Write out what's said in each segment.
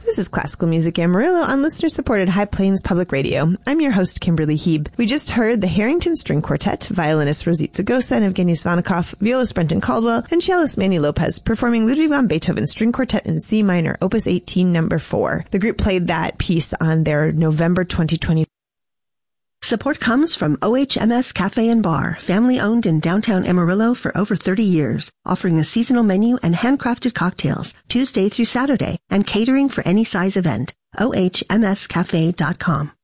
This is Classical Music Amarillo on listener-supported High Plains Public Radio. I'm your host, Kimberly Heeb. We just heard the Harrington String Quartet, violinist Rosita Gosa and Evgeny Svanakov, violist Brenton Caldwell, and cellist Manny Lopez performing Ludwig van Beethoven's String Quartet in C minor, Opus 18, number 4. The group played that piece on their November 2020. Support comes from OHMS Cafe and Bar, family-owned in downtown Amarillo for over 30 years, offering a seasonal menu and handcrafted cocktails Tuesday through Saturday and catering for any size event. OHMScafe.com.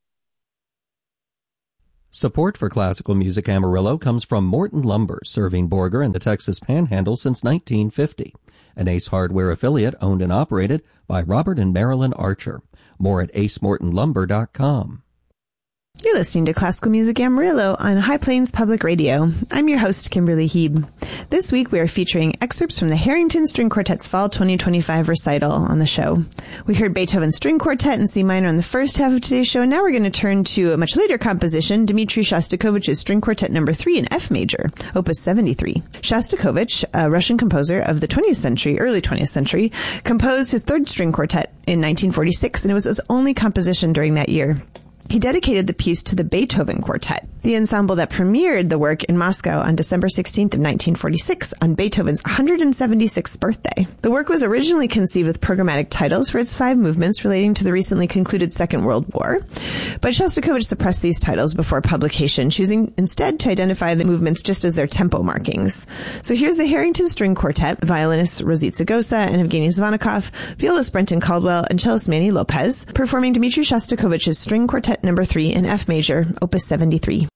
Support for Classical Music Amarillo comes from Morton Lumber, serving Borger and the Texas Panhandle since 1950. An Ace Hardware affiliate owned and operated by Robert and Marilyn Archer. More at acemortonlumber.com. You're listening to Classical Music Amarillo on High Plains Public Radio. I'm your host, Kimberly Heeb. This week we are featuring excerpts from the Harrington String Quartet's Fall 2025 recital on the show. We heard Beethoven's String Quartet in C minor in the first half of today's show, and now we're going to turn to a much later composition, Dmitri Shostakovich's String Quartet No. 3 in F major, Opus 73. Shostakovich, a Russian composer of the 20th century, early 20th century, composed his third string quartet in 1946, and it was his only composition during that year. He dedicated the piece to the Beethoven Quartet, the ensemble that premiered the work in Moscow on December 16th of 1946 on Beethoven's 176th birthday. The work was originally conceived with programmatic titles for its 5 movements relating to the recently concluded Second World War, but Shostakovich suppressed these titles before publication, choosing instead to identify the movements just as their tempo markings. So here's the Harrington String Quartet, violinists Rosita Gosa and Evgeny Svanakov, violist Brenton Caldwell, and cellist Manny Lopez, performing Dmitri Shostakovich's String Quartet No. 3 in F major, Opus 73.